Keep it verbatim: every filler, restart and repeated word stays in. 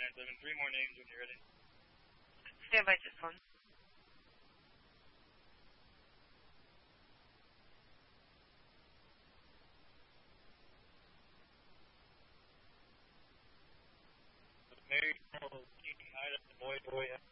nine seven. Three more names when you're ready. Stand by, just one. Mary Carol King, Ida, Boy, Boy,